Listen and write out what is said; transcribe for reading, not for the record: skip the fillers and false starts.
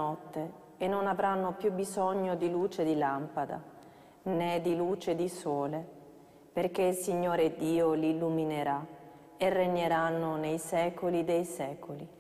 notte e non avranno più bisogno di luce di lampada, né di luce di sole, perché il Signore Dio li illuminerà e regneranno nei secoli dei secoli.